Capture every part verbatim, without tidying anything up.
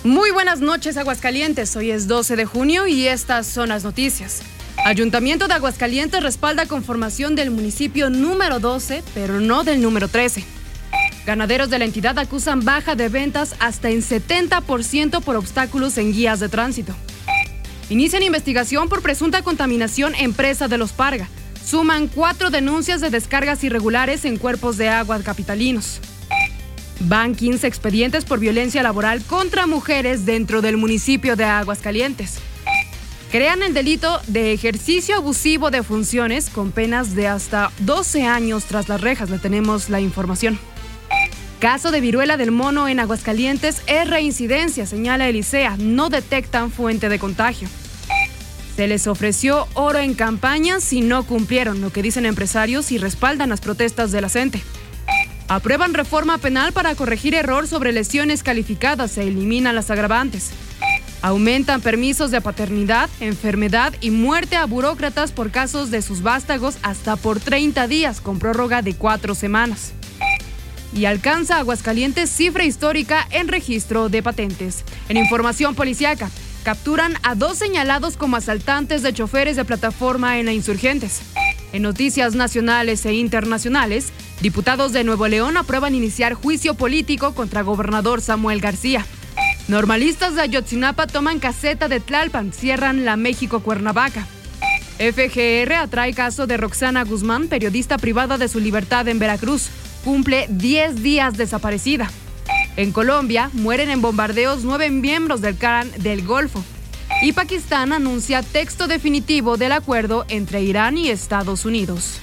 Muy buenas noches, Aguascalientes. Hoy es doce de junio y estas son las noticias. Ayuntamiento de Aguascalientes respalda conformación del municipio número doce, pero no del número trece. Ganaderos de la entidad acusan baja de ventas hasta en setenta por ciento por obstáculos en guías de tránsito. Inician investigación por presunta contaminación en presa de Los Parga. Suman cuatro denuncias de descargas irregulares en cuerpos de agua capitalinos. Van quince expedientes por violencia laboral contra mujeres dentro del municipio de Aguascalientes. Crean el delito de ejercicio abusivo de funciones con penas de hasta doce años tras las rejas. Le tenemos la información. Caso de viruela del mono en Aguascalientes es reincidencia, señala Elisea. No detectan fuente de contagio. Se les ofreció oro en campaña si no cumplieron, lo que dicen empresarios y respaldan las protestas de la gente. Aprueban reforma penal para corregir error sobre lesiones calificadas. Se eliminan las agravantes. Aumentan permisos de paternidad, enfermedad y muerte a burócratas por casos de sus vástagos hasta por treinta días, con prórroga de cuatro semanas. Y alcanza Aguascalientes cifra histórica en registro de patentes. En información policíaca, capturan a dos señalados como asaltantes de choferes de plataforma en la Insurgentes. En noticias nacionales e internacionales, diputados de Nuevo León aprueban iniciar juicio político contra gobernador Samuel García. Normalistas de Ayotzinapa toman caseta de Tlalpan, cierran la México-Cuernavaca. F G R atrae caso de Roxana Guzmán, periodista privada de su libertad en Veracruz. Cumple diez días desaparecida. En Colombia, mueren en bombardeos nueve miembros del Clan del Golfo. Y Pakistán anuncia texto definitivo del acuerdo entre Irán y Estados Unidos.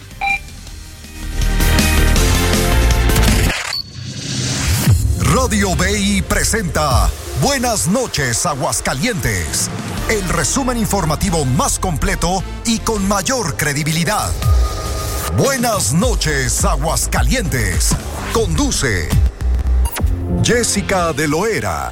Radio B I presenta Buenas noches, Aguascalientes. El resumen informativo más completo y con mayor credibilidad. Buenas noches, Aguascalientes. Conduce Jessica de Loera.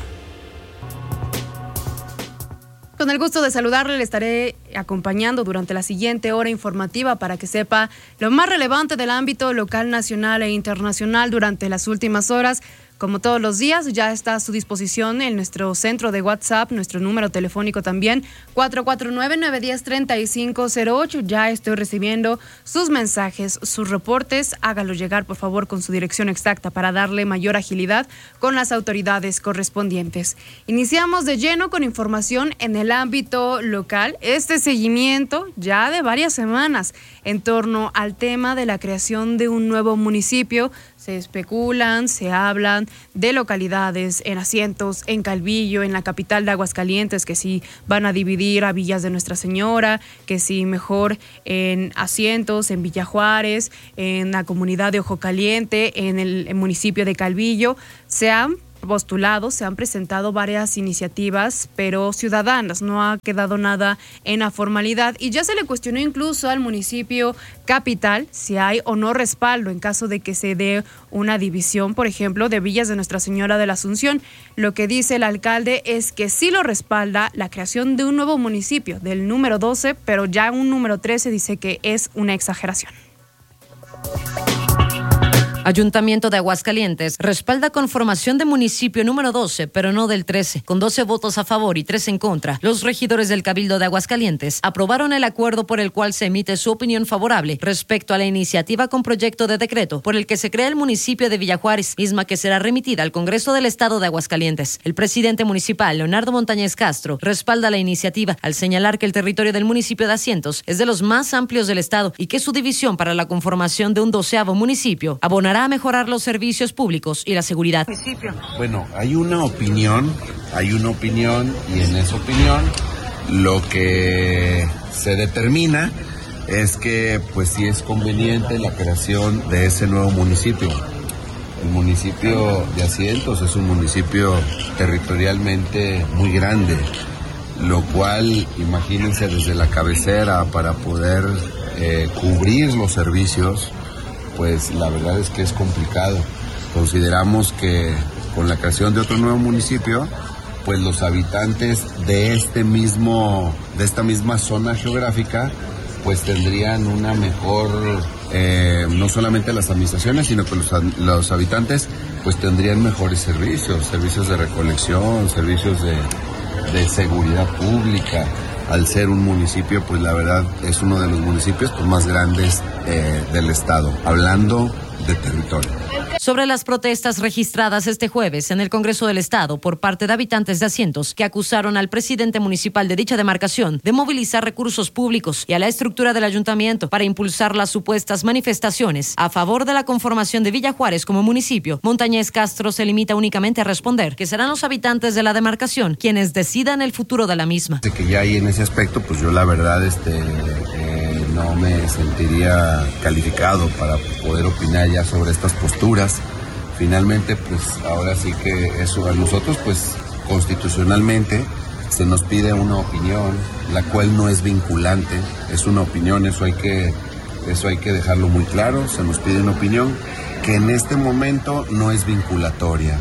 Con el gusto de saludarle, le estaré acompañando durante la siguiente hora informativa para que sepa lo más relevante del ámbito local, nacional e internacional durante las últimas horas. Como todos los días, ya está a su disposición en nuestro centro de WhatsApp, nuestro número telefónico también, cuatro cuatro nueve, nueve uno cero, tres cinco cero ocho. Ya estoy recibiendo sus mensajes, sus reportes. Hágalo llegar, por favor, con su dirección exacta para darle mayor agilidad con las autoridades correspondientes. Iniciamos de lleno con información en el ámbito local. Este seguimiento ya de varias semanas en torno al tema de la creación de un nuevo municipio. Se especulan, se hablan de localidades en Asientos, en Calvillo, en la capital de Aguascalientes, que sí van a dividir a Villas de Nuestra Señora, que sí mejor en Asientos, en Villa Juárez, en la comunidad de Ojo Caliente, en el municipio de Calvillo. Se han postulado, se han presentado varias iniciativas, pero ciudadanas, no ha quedado nada en la formalidad y ya se le cuestionó incluso al municipio capital si hay o no respaldo en caso de que se dé una división, por ejemplo, de Villas de Nuestra Señora de la Asunción. Lo que dice el alcalde es que sí lo respalda la creación de un nuevo municipio, del número doce, pero ya un número trece dice que es una exageración. Ayuntamiento de Aguascalientes respalda conformación de municipio número doce, pero no del trece. Con doce votos a favor y tres en contra, los regidores del Cabildo de Aguascalientes aprobaron el acuerdo por el cual se emite su opinión favorable respecto a la iniciativa con proyecto de decreto por el que se crea el municipio de Villa Juárez, misma que será remitida al Congreso del Estado de Aguascalientes. El presidente municipal, Leonardo Montañez Castro, respalda la iniciativa al señalar que el territorio del municipio de Asientos es de los más amplios del Estado y que su división para la conformación de un doceavo municipio abonará a mejorar los servicios públicos y la seguridad. Bueno, hay una opinión, hay una opinión y en esa opinión lo que se determina es que pues sí es conveniente la creación de ese nuevo municipio. El municipio de Asientos es un municipio territorialmente muy grande, lo cual, imagínense, desde la cabecera para poder eh, cubrir los servicios, pues la verdad es que es complicado. Consideramos que con la creación de otro nuevo municipio, pues los habitantes de este mismo, de esta misma zona geográfica, pues tendrían una mejor, eh, no solamente las administraciones, sino que los, los habitantes pues tendrían mejores servicios, servicios de recolección, servicios de, de seguridad pública. Al ser un municipio, pues la verdad es uno de los municipios pues, más grandes eh, del estado, hablando de territorio. Sobre las protestas registradas este jueves en el Congreso del Estado por parte de habitantes de Asientos que acusaron al presidente municipal de dicha demarcación de movilizar recursos públicos y a la estructura del ayuntamiento para impulsar las supuestas manifestaciones a favor de la conformación de Villa Juárez como municipio, Montañez Castro se limita únicamente a responder que serán los habitantes de la demarcación quienes decidan el futuro de la misma. De que ya ahí en ese aspecto, pues yo la verdad este eh, no me sentiría calificado para poder opinar ya sobre estas posturas. Finalmente, pues ahora sí que eso a nosotros, pues constitucionalmente se nos pide una opinión, la cual no es vinculante, es una opinión, eso hay que, eso hay que dejarlo muy claro, se nos pide una opinión que en este momento no es vinculatoria,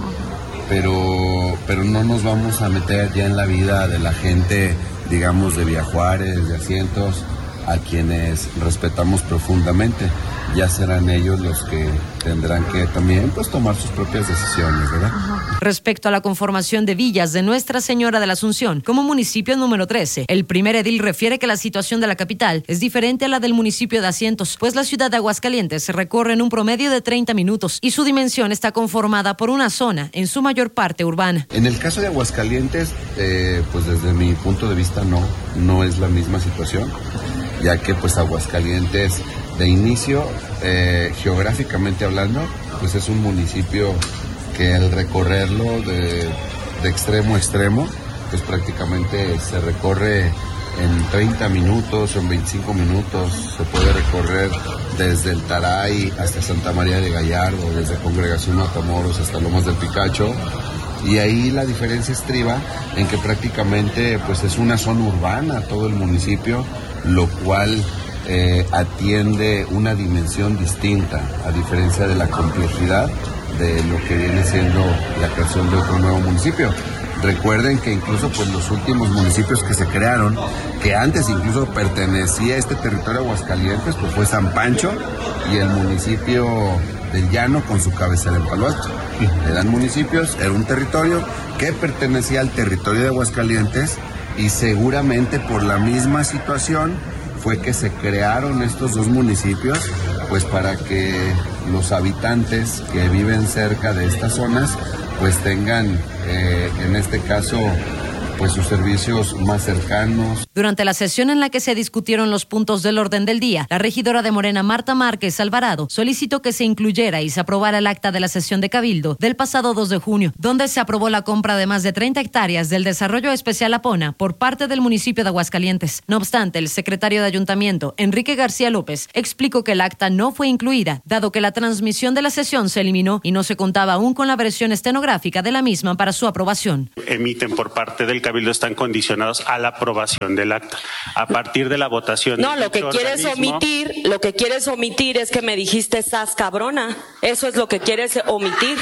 pero, pero no nos vamos a meter ya en la vida de la gente, digamos, de Villa Juárez, de Asientos, a quienes respetamos profundamente. Ya serán ellos los que tendrán que también pues tomar sus propias decisiones, ¿verdad? Respecto a la conformación de villas de Nuestra Señora de la Asunción como municipio número trece, el primer edil refiere que la situación de la capital es diferente a la del municipio de Asientos, pues la ciudad de Aguascalientes se recorre en un promedio de treinta minutos y su dimensión está conformada por una zona, en su mayor parte urbana. En el caso de Aguascalientes, eh, pues desde mi punto de vista no, no es la misma situación, ya que pues Aguascalientes de inicio, eh, geográficamente hablando, pues es un municipio que al recorrerlo de, de extremo a extremo, pues prácticamente se recorre en treinta minutos o en veinticinco minutos, se puede recorrer desde el Taray hasta Santa María de Gallardo, desde Congregación Matamoros hasta Lomas del Picacho, y ahí la diferencia estriba en que prácticamente pues es una zona urbana todo el municipio, lo cual Eh, atiende una dimensión distinta, a diferencia de la complejidad de lo que viene siendo la creación de otro nuevo municipio. Recuerden que incluso pues los últimos municipios que se crearon, que antes incluso pertenecía a este territorio de Aguascalientes, pues fue San Pancho y el municipio del Llano con su cabecera en Palo Alto. Eran municipios, era un territorio que pertenecía al territorio de Aguascalientes y seguramente por la misma situación fue que se crearon estos dos municipios, pues para que los habitantes que viven cerca de estas zonas, pues tengan, eh, en este caso, pues sus servicios más cercanos. Durante la sesión en la que se discutieron los puntos del orden del día, la regidora de Morena, Marta Márquez Alvarado, solicitó que se incluyera y se aprobara el acta de la sesión de Cabildo del pasado dos de junio, donde se aprobó la compra de más de treinta hectáreas del desarrollo especial Apona por parte del municipio de Aguascalientes. No obstante, el secretario de Ayuntamiento, Enrique García López, explicó que el acta no fue incluida, dado que la transmisión de la sesión se eliminó y no se contaba aún con la versión estenográfica de la misma para su aprobación. Emiten por parte del Cabildo están condicionados a la aprobación del acta. A partir de la votación... No, lo que quieres organismo, omitir, lo que quieres omitir es que me dijiste sas cabrona. Eso es lo que quieres omitir.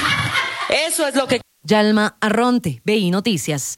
Eso es lo que... Yalma Arronte, B I Noticias.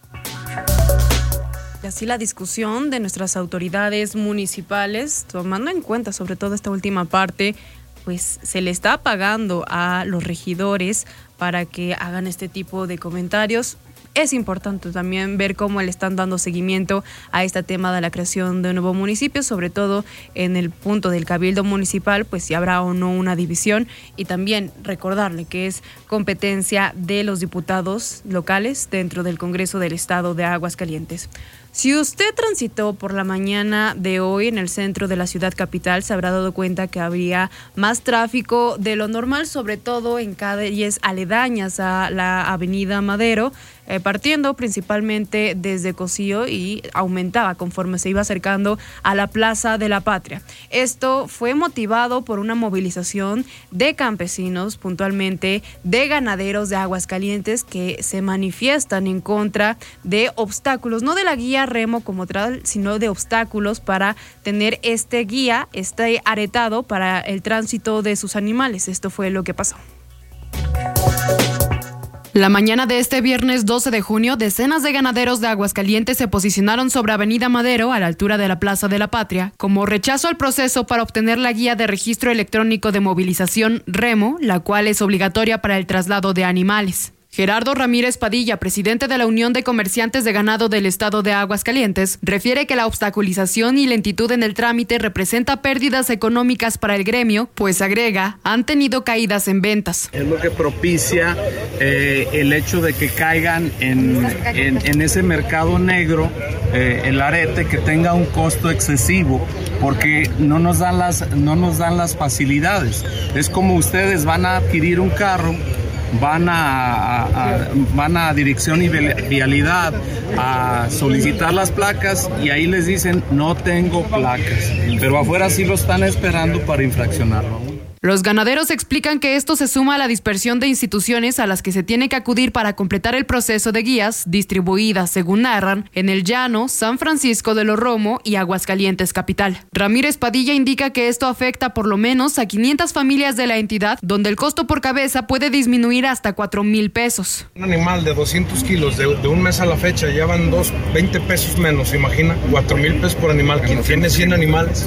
Y así la discusión de nuestras autoridades municipales, tomando en cuenta sobre todo esta última parte, pues se le está pagando a los regidores para que hagan este tipo de comentarios. Es importante también ver cómo le están dando seguimiento a este tema de la creación de un nuevo municipio, sobre todo en el punto del Cabildo Municipal, pues si habrá o no una división, y también recordarle que es competencia de los diputados locales dentro del Congreso del Estado de Aguascalientes. Si usted transitó por la mañana de hoy en el centro de la ciudad capital, se habrá dado cuenta que habría más tráfico de lo normal, sobre todo en calles aledañas a la avenida Madero, eh, partiendo principalmente desde Cocío y aumentaba conforme se iba acercando a la Plaza de la Patria. Esto fue motivado por una movilización de campesinos, puntualmente de ganaderos de Aguascalientes, que se manifiestan en contra de obstáculos, no de la guía remo como tal, sino de obstáculos para tener este guía, este aretado para el tránsito de sus animales. Esto fue lo que pasó. La mañana de este viernes doce de junio, decenas de ganaderos de Aguascalientes se posicionaron sobre Avenida Madero, a la altura de la Plaza de la Patria, como rechazo al proceso para obtener la guía de registro electrónico de movilización REMO, la cual es obligatoria para el traslado de animales. Gerardo Ramírez Padilla, presidente de la Unión de Comerciantes de Ganado del Estado de Aguascalientes, refiere que la obstaculización y lentitud en el trámite representa pérdidas económicas para el gremio, pues agrega, han tenido caídas en ventas. Es lo que propicia eh, el hecho de que caigan en, en, en ese mercado negro, eh, el arete, que tenga un costo excesivo, porque no nos dan las, no nos dan las facilidades. Es como ustedes van a adquirir un carro, van a, a, van a dirección y vialidad a solicitar las placas y ahí les dicen no tengo placas, pero afuera sí lo están esperando para infraccionarlo. Los ganaderos explican que esto se suma a la dispersión de instituciones a las que se tiene que acudir para completar el proceso de guías, distribuidas, según narran, en El Llano, San Francisco de los Romo y Aguascalientes Capital. Ramírez Padilla indica que esto afecta por lo menos a quinientas familias de la entidad, donde el costo por cabeza puede disminuir hasta cuatro mil pesos. Un animal de doscientos kilos, de, de un mes a la fecha, ya van dos, veinte pesos menos, imagina, cuatro mil pesos por animal. Quien tiene cien animales.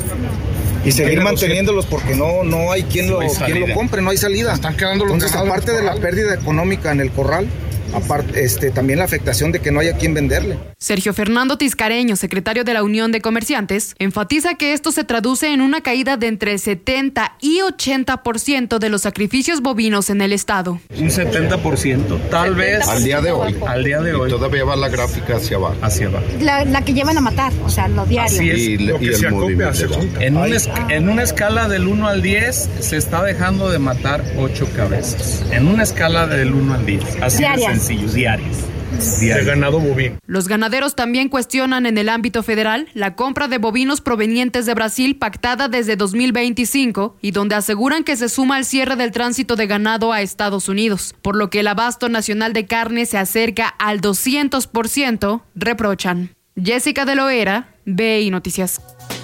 Y seguir manteniéndolos porque no, no hay quien lo, no hay quien lo compre, no hay salida. Están quedando los Entonces, aparte de la pérdida económica en el corral, aparte, este, también la afectación de que no haya quien venderle. Sergio Fernando Tiscareño, secretario de la Unión de Comerciantes, enfatiza que esto se traduce en una caída de entre setenta y ochenta por ciento de los sacrificios bovinos en el estado. Un setenta por ciento, tal vez. Al día de hoy. Al día de hoy. Y todavía va la gráfica hacia abajo. Hacia abajo. La, la que llevan a matar, o sea, lo diario. Así es. Y, Lo y que el se acopia, se movimiento. En, un es, en una escala del uno al diez se está dejando de matar ocho cabezas. En una escala del uno al diez. Así Diarias. de sencillo, diarias. de ganado bovino. Los ganaderos también cuestionan en el ámbito federal la compra de bovinos provenientes de Brasil pactada desde dos mil veinticinco y donde aseguran que se suma al cierre del tránsito de ganado a Estados Unidos, por lo que el abasto nacional de carne se acerca al doscientos por ciento, reprochan. Jessica de Loera, B I Noticias.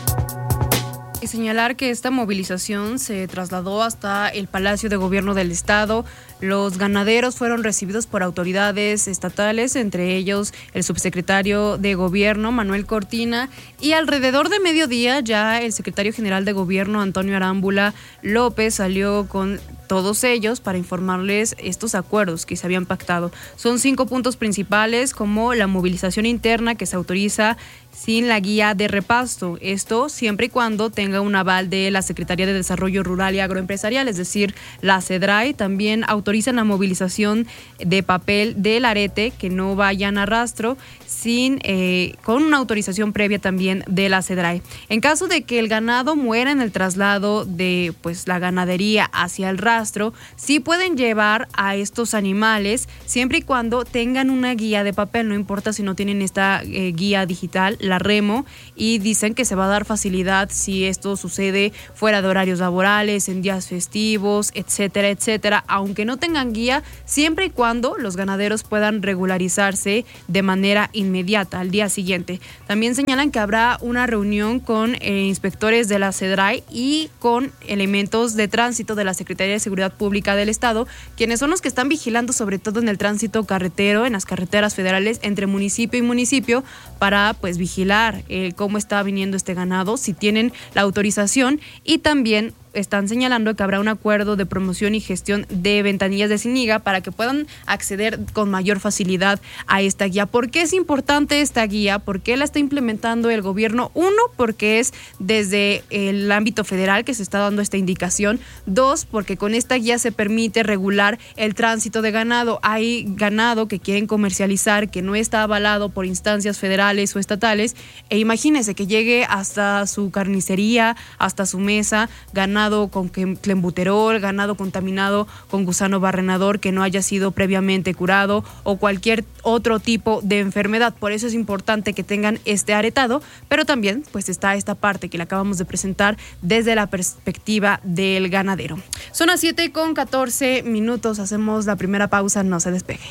Y señalar que esta movilización se trasladó hasta el Palacio de Gobierno del Estado. Los ganaderos fueron recibidos por autoridades estatales, entre ellos el subsecretario de Gobierno, Manuel Cortina, y alrededor de mediodía ya el secretario general de Gobierno, Antonio Arámbula López, salió con todos ellos para informarles estos acuerdos que se habían pactado. Son cinco puntos principales, como la movilización interna que se autoriza sin la guía de repasto. Esto siempre y cuando tenga un aval de la Secretaría de Desarrollo Rural y Agroempresarial, es decir, la CEDRAI. También autorizan la movilización de papel del arete que no vayan a rastro sin eh, con una autorización previa también de la CEDRAI. En caso de que el ganado muera en el traslado de pues la ganadería hacia el rastro, sí pueden llevar a estos animales siempre y cuando tengan una guía de papel, no importa si no tienen esta eh, guía digital, la REMO, y dicen que se va a dar facilidad si esto sucede fuera de horarios laborales, en días festivos, etcétera, etcétera, aunque no tengan guía, siempre y cuando los ganaderos puedan regularizarse de manera inmediata al día siguiente. También señalan que habrá una reunión con eh, inspectores de la CEDRAI y con elementos de tránsito de la Secretaría de Seguridad Pública del Estado, quienes son los que están vigilando sobre todo en el tránsito carretero, en las carreteras federales entre municipio y municipio, para pues vigilar eh, cómo está viniendo este ganado, si tienen la autorización, y también están señalando que habrá un acuerdo de promoción y gestión de ventanillas de Ziniga para que puedan acceder con mayor facilidad a esta guía. ¿Por qué es importante esta guía? ¿Por qué la está implementando el gobierno? Uno, porque es desde el ámbito federal que se está dando esta indicación. Dos, porque con esta guía se permite regular el tránsito de ganado. Hay ganado que quieren comercializar, que no está avalado por instancias federales o estatales, e imagínense que llegue hasta su carnicería, hasta su mesa, ganado con clenbuterol, ganado contaminado con gusano barrenador que no haya sido previamente curado o cualquier otro tipo de enfermedad. Por eso es importante que tengan este aretado, pero también pues está esta parte que le acabamos de presentar desde la perspectiva del ganadero. Son las siete con catorce minutos, hacemos la primera pausa, no se despegue.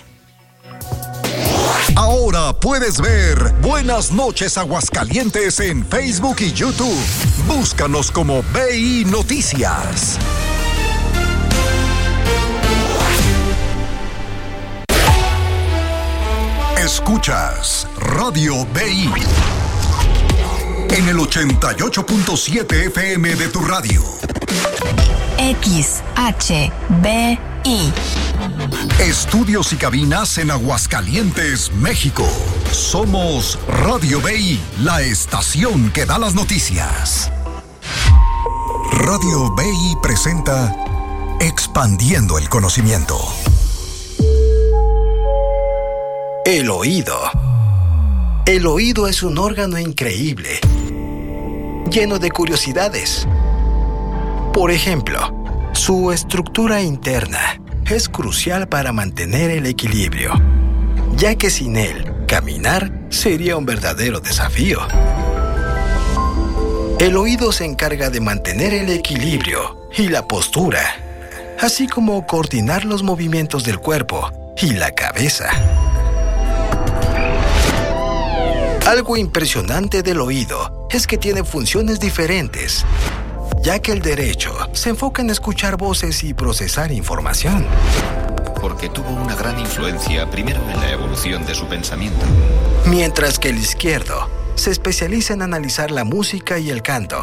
Ahora puedes ver Buenas noches Aguascalientes en Facebook y YouTube. Búscanos como B I Noticias. Escuchas Radio B I en el ochenta y ocho punto siete F M de tu radio. X H B I. Estudios y cabinas en Aguascalientes, México. Somos Radio B I, la estación que da las noticias. Radio B I presenta Expandiendo el conocimiento. El oído. El oído es un órgano increíble, lleno de curiosidades. Por ejemplo, su estructura interna es crucial para mantener el equilibrio, ya que sin él, caminar sería un verdadero desafío. El oído se encarga de mantener el equilibrio y la postura, así como coordinar los movimientos del cuerpo y la cabeza. Algo impresionante del oído es que tiene funciones diferentes, ya que el derecho se enfoca en escuchar voces y procesar información. Porque tuvo una gran influencia primero en la evolución de su pensamiento. Mientras que el izquierdo se especializa en analizar la música y el canto.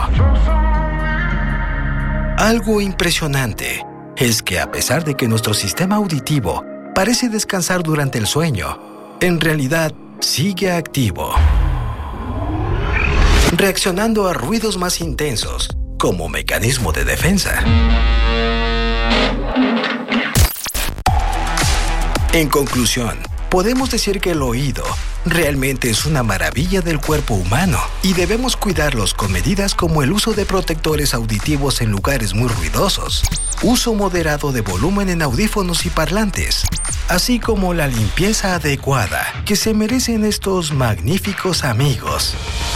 Algo impresionante es que a pesar de que nuestro sistema auditivo parece descansar durante el sueño, en realidad sigue activo, reaccionando a ruidos más intensos como mecanismo de defensa. En conclusión, podemos decir que el oído realmente es una maravilla del cuerpo humano y debemos cuidarlos con medidas como el uso de protectores auditivos en lugares muy ruidosos, uso moderado de volumen en audífonos y parlantes, así como la limpieza adecuada que se merecen estos magníficos amigos.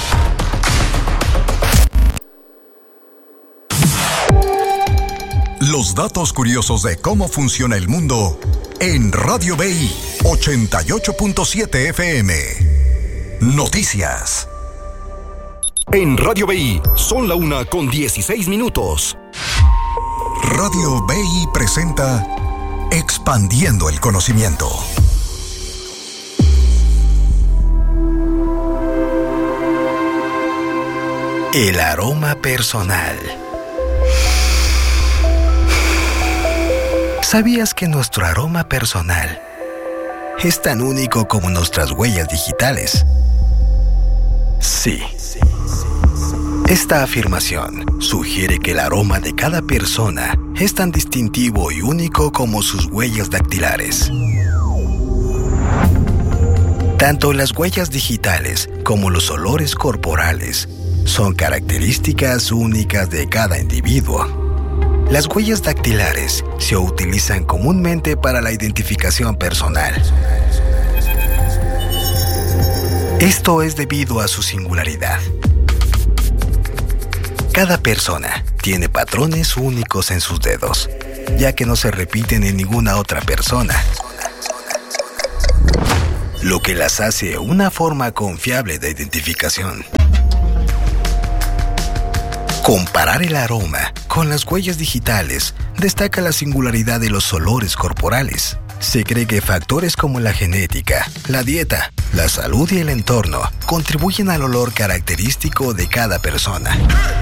Los datos curiosos de cómo funciona el mundo en Radio B I ochenta y ocho punto siete F M. Noticias. En Radio B I son la una con dieciséis minutos. Radio B I presenta Expandiendo el conocimiento. El aroma personal. ¿Sabías que nuestro aroma personal es tan único como nuestras huellas digitales? Sí. Esta afirmación sugiere que el aroma de cada persona es tan distintivo y único como sus huellas dactilares. Tanto las huellas digitales como los olores corporales son características únicas de cada individuo. Las huellas dactilares se utilizan comúnmente para la identificación personal. Esto es debido a su singularidad. Cada persona tiene patrones únicos en sus dedos, ya que no se repiten en ninguna otra persona, lo que las hace una forma confiable de identificación. Comparar el aroma con las huellas digitales destaca la singularidad de los olores corporales. Se cree que factores como la genética, la dieta, la salud y el entorno contribuyen al olor característico de cada persona.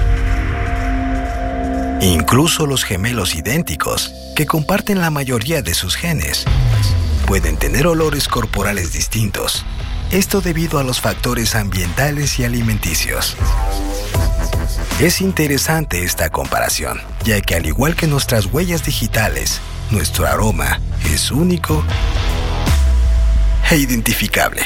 Incluso los gemelos idénticos, que comparten la mayoría de sus genes, pueden tener olores corporales distintos. Esto debido a los factores ambientales y alimenticios. Es interesante esta comparación, ya que al igual que nuestras huellas digitales, nuestro aroma es único e identificable.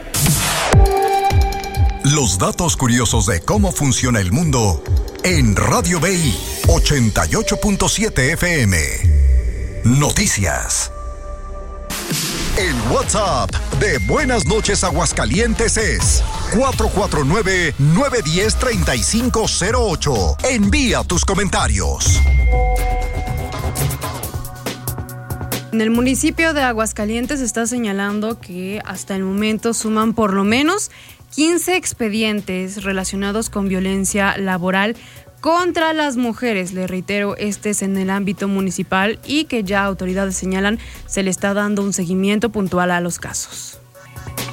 Los datos curiosos de cómo funciona el mundo en Radio B I ochenta y ocho punto siete F M. Noticias. El WhatsApp de Buenas Noches Aguascalientes es cuatro cuatro nueve, nueve uno cero, tres cinco cero ocho. Envía tus comentarios. En el municipio de Aguascalientes se está señalando que hasta el momento suman por lo menos quince expedientes relacionados con violencia laboral contra las mujeres. Le reitero, este es en el ámbito municipal y que ya autoridades señalan se le está dando un seguimiento puntual a los casos.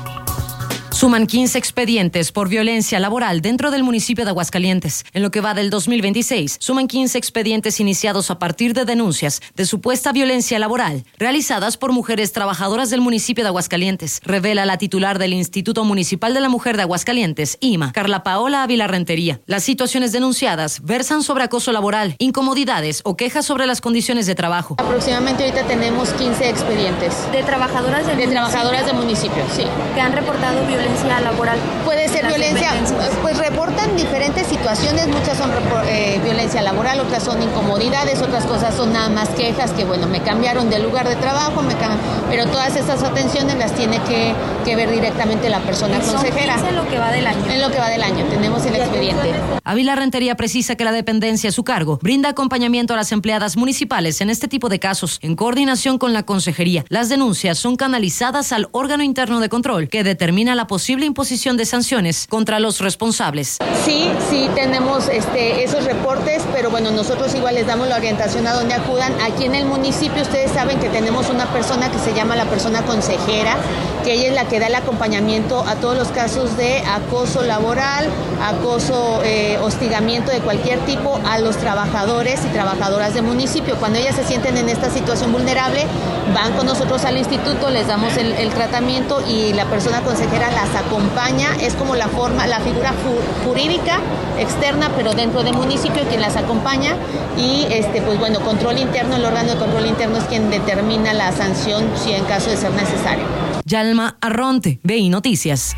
Suman quince expedientes por violencia laboral dentro del municipio de Aguascalientes. En lo que va del dos mil veintiséis, suman quince expedientes iniciados a partir de denuncias de supuesta violencia laboral realizadas por mujeres trabajadoras del municipio de Aguascalientes, revela la titular del Instituto Municipal de la Mujer de Aguascalientes, I M A, Carla Paola Ávila Rentería. Las situaciones denunciadas versan sobre acoso laboral, incomodidades o quejas sobre las condiciones de trabajo. Aproximadamente ahorita tenemos quince expedientes. ¿De trabajadoras del De municipio? trabajadoras del municipio, sí. Que han reportado violencia laboral. Puede ser violencia, pues reportan diferentes situaciones, muchas son eh, violencia laboral, otras son incomodidades, otras cosas son nada más quejas, que bueno, me cambiaron de lugar de trabajo, me cambiaron, pero todas estas atenciones las tiene que, que ver directamente la persona consejera. ¿Son quince en lo que va del año? En lo que va del año, tenemos el expediente. Ávila Rentería precisa que la dependencia a su cargo brinda acompañamiento a las empleadas municipales en este tipo de casos, en coordinación con la consejería. Las denuncias son canalizadas al órgano interno de control, que determina la posible imposición de sanciones contra los responsables. Sí, sí tenemos este, esos reportes, pero bueno, nosotros igual les damos la orientación a donde acudan. Aquí en el municipio ustedes saben que tenemos una persona que se llama la persona consejera, que ella es la que da el acompañamiento a todos los casos de acoso laboral, acoso, eh, hostigamiento de cualquier tipo a los trabajadores y trabajadoras del municipio. Cuando ellas se sienten en esta situación vulnerable, van con nosotros al instituto, les damos el, el tratamiento y la persona consejera las acompaña. Es como la forma, la figura ju- jurídica externa, pero dentro del municipio, quien las acompaña. Y este, pues bueno, control interno, el órgano de control interno es quien determina la sanción si en caso de ser necesario. Yalma Arronte, B I Noticias.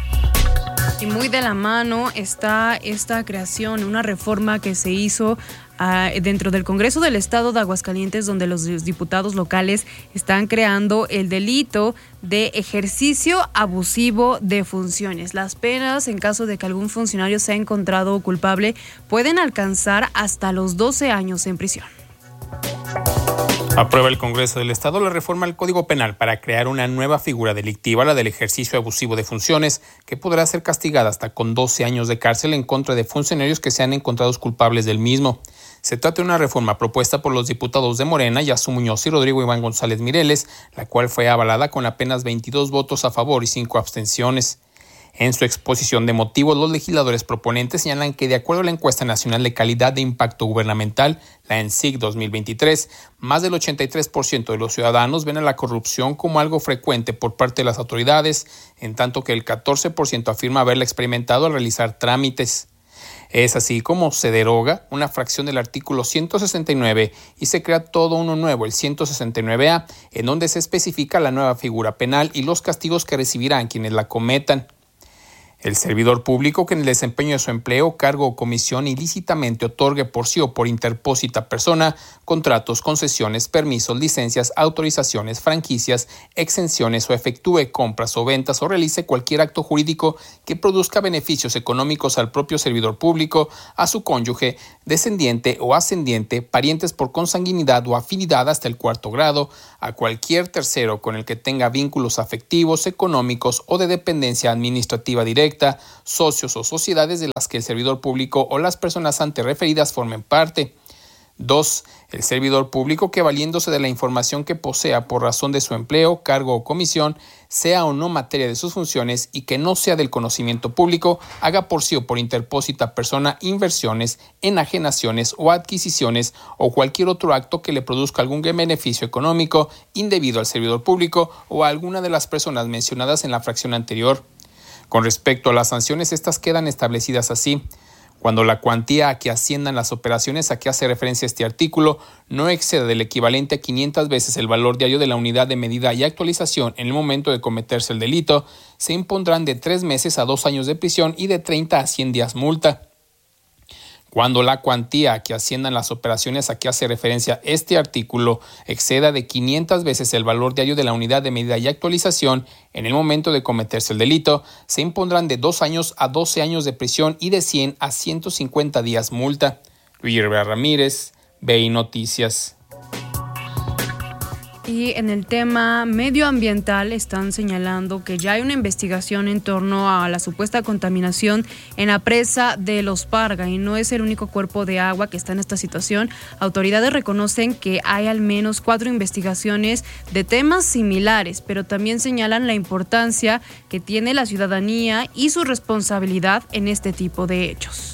Y muy de la mano está esta creación, una reforma que se hizo Uh, dentro del Congreso del Estado de Aguascalientes, donde los diputados locales están creando el delito de ejercicio abusivo de funciones. Las penas, en caso de que algún funcionario sea encontrado culpable, pueden alcanzar hasta los doce años en prisión. Aprueba el Congreso del Estado la reforma al Código Penal para crear una nueva figura delictiva, la del ejercicio abusivo de funciones, que podrá ser castigada hasta con doce años de cárcel en contra de funcionarios que sean encontrados culpables del mismo. Se trata de una reforma propuesta por los diputados de Morena, Yasu Muñoz y Rodrigo Iván González Mireles, la cual fue avalada con apenas veintidós votos a favor y cinco abstenciones. En su exposición de motivos, los legisladores proponentes señalan que, de acuerdo a la Encuesta Nacional de Calidad de Impacto Gubernamental, la ENSIG dos mil veintitrés, más del ochenta y tres por ciento de los ciudadanos ven a la corrupción como algo frecuente por parte de las autoridades, en tanto que el catorce por ciento afirma haberla experimentado al realizar trámites. Es así como se deroga una fracción del artículo ciento sesenta y nueve y se crea todo uno nuevo, el ciento sesenta y nueve A, en donde se especifica la nueva figura penal y los castigos que recibirán quienes la cometan. El servidor público que en el desempeño de su empleo, cargo o comisión ilícitamente otorgue por sí o por interpósita persona contratos, concesiones, permisos, licencias, autorizaciones, franquicias, exenciones o efectúe compras o ventas o realice cualquier acto jurídico que produzca beneficios económicos al propio servidor público, a su cónyuge, descendiente o ascendiente, parientes por consanguinidad o afinidad hasta el cuarto grado, a cualquier tercero con el que tenga vínculos afectivos, económicos o de dependencia administrativa directa, socios o sociedades de las que el servidor público o las personas antes referidas formen parte. dos. El servidor público que, valiéndose de la información que posea por razón de su empleo, cargo o comisión, sea o no materia de sus funciones y que no sea del conocimiento público, haga por sí o por interpósita persona inversiones, enajenaciones o adquisiciones o cualquier otro acto que le produzca algún beneficio económico indebido al servidor público o a alguna de las personas mencionadas en la fracción anterior. Con respecto a las sanciones, estas quedan establecidas así. Cuando la cuantía a que asciendan las operaciones a que hace referencia este artículo no exceda del equivalente a quinientas veces el valor diario de la unidad de medida y actualización en el momento de cometerse el delito, se impondrán de tres meses a dos años de prisión y de treinta a cien días multa. Cuando la cuantía a que asciendan las operaciones a que hace referencia este artículo exceda de quinientas veces el valor diario de la unidad de medida y actualización en el momento de cometerse el delito, se impondrán de dos años a doce años de prisión y de cien a ciento cincuenta días multa. Luis Rivera Ramírez, B I Noticias. Y en el tema medioambiental están señalando que ya hay una investigación en torno a la supuesta contaminación en la presa de Los Parga y no es el único cuerpo de agua que está en esta situación. Autoridades reconocen que hay al menos cuatro investigaciones de temas similares, pero también señalan la importancia que tiene la ciudadanía y su responsabilidad en este tipo de hechos.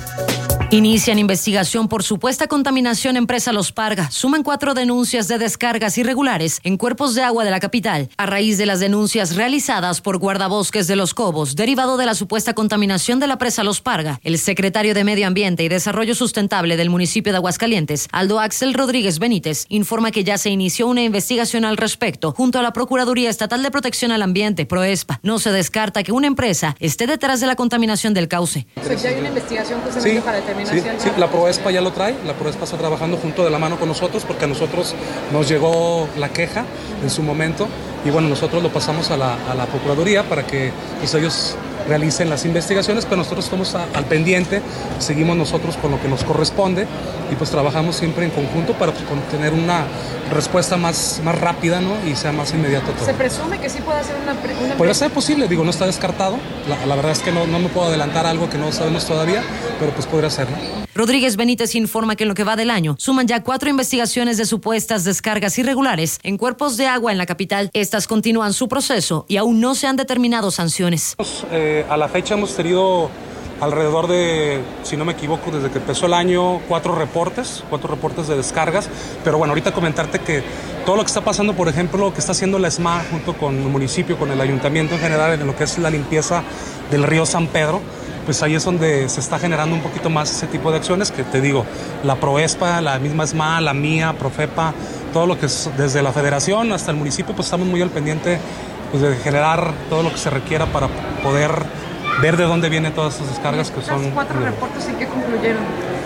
Inician investigación por supuesta contaminación en presa Los Parga. Suman cuatro denuncias de descargas irregulares en cuerpos de agua de la capital. A raíz de las denuncias realizadas por guardabosques de Los Cobos, derivado de la supuesta contaminación de la presa Los Parga, el secretario de Medio Ambiente y Desarrollo Sustentable del municipio de Aguascalientes, Aldo Axel Rodríguez Benítez, informa que ya se inició una investigación al respecto junto a la Procuraduría Estatal de Protección al Ambiente, PROESPA. No se descarta que una empresa esté detrás de la contaminación del cauce. ¿Ya hay una investigación justamente Sí. para determinar? Sí, sí, la PROESPA ya lo trae, la PROESPA está trabajando junto de la mano con nosotros porque a nosotros nos llegó la queja en su momento y bueno, nosotros lo pasamos a la, a la Procuraduría para que pues, ellos realicen las investigaciones, pero nosotros estamos a, al pendiente, seguimos nosotros con lo que nos corresponde y pues trabajamos siempre en conjunto para pues, tener una respuesta más, más rápida, ¿no? Y sea más inmediato todo. ¿Se presume que sí puede ser una, una Podría ser posible, digo, no está descartado, la, la verdad es que no, no me puedo adelantar algo que no sabemos todavía, pero pues podría ser, ¿no? Rodríguez Benítez informa que en lo que va del año suman ya cuatro investigaciones de supuestas descargas irregulares en cuerpos de agua en la capital. Estas continúan su proceso y aún no se han determinado sanciones. Eh, a la fecha hemos tenido alrededor de, si no me equivoco, desde que empezó el año, cuatro reportes, cuatro reportes de descargas. Pero bueno, ahorita comentarte que todo lo que está pasando, por ejemplo, lo que está haciendo la E S M A junto con el municipio, con el ayuntamiento en general, en lo que es la limpieza del río San Pedro, pues ahí es donde se está generando un poquito más ese tipo de acciones que te digo, la PROESPA, la misma E S M A, la mía, Profepa, todo lo que es desde la federación hasta el municipio, pues estamos muy al pendiente pues, de generar todo lo que se requiera para poder ver de dónde vienen todas esas descargas que son... ¿Los cuatro reportes en qué concluyeron?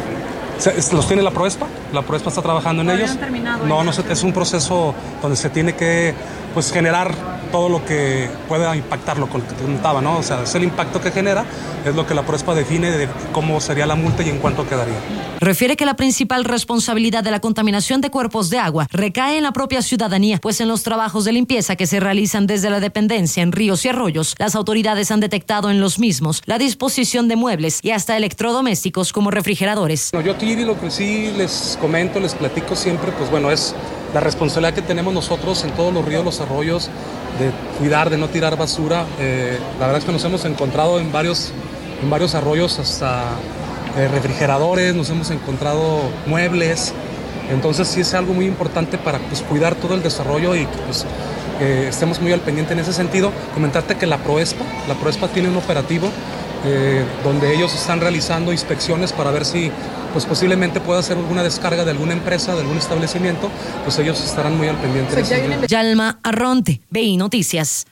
¿Los tiene la PROESPA? La PROESPA está trabajando en ellos. No, no, es un proceso donde se tiene que pues, generar todo lo que pueda impactar, lo que te comentaba, ¿no? O sea, es el impacto que genera, es lo que la PROESPA define de cómo sería la multa y en cuánto quedaría. Refiere que la principal responsabilidad de la contaminación de cuerpos de agua recae en la propia ciudadanía, pues en los trabajos de limpieza que se realizan desde la dependencia en ríos y arroyos, las autoridades han detectado en los mismos la disposición de muebles y hasta electrodomésticos como refrigeradores. Yo aquí lo que sí les comento, les platico siempre, pues bueno, es la responsabilidad que tenemos nosotros en todos los ríos, los arroyos, de cuidar, de no tirar basura. Eh, la verdad es que nos hemos encontrado en varios, en varios arroyos hasta eh, refrigeradores, nos hemos encontrado muebles. Entonces sí es algo muy importante para pues, cuidar todo el desarrollo y pues, eh, estemos muy al pendiente en ese sentido. Comentarte que la PROESPA, la PROESPA tiene un operativo eh, donde ellos están realizando inspecciones para ver si pues posiblemente pueda hacer alguna descarga de alguna empresa, de algún establecimiento, pues ellos estarán muy al pendiente. Yalma Arronte, B I Noticias.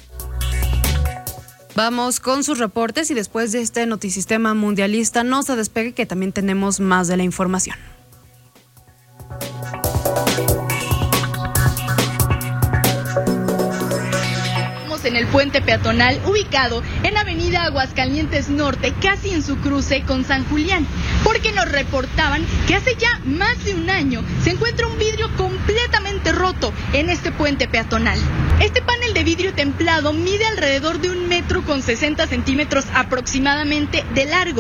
Vamos con sus reportes y después de este notisistema mundialista no se despegue que también tenemos más de la información. En el puente peatonal ubicado en Avenida Aguascalientes Norte, casi en su cruce con San Julián, porque nos reportaban que hace ya más de un año se encuentra un vidrio completamente roto en este puente peatonal. Este panel de vidrio templado mide alrededor de un metro con sesenta centímetros aproximadamente de largo.